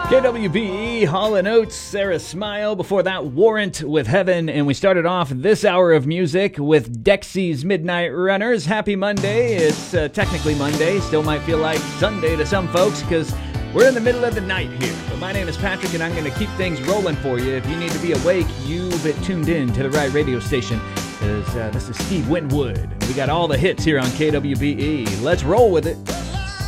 KWBE, Hall & Oates, Sarah Smile. Before that, Warrant with Heaven. And we started off this hour of music with Dexy's Midnight Runners. Happy Monday. It's technically Monday. Still might feel like Sunday to some folks because we're in the middle of the night here. But my name is Patrick, and I'm going to keep things rolling for you. If you need to be awake, you've tuned in to the right radio station. Because this is Steve Winwood. And we got all the hits here on KWBE. Let's roll with it.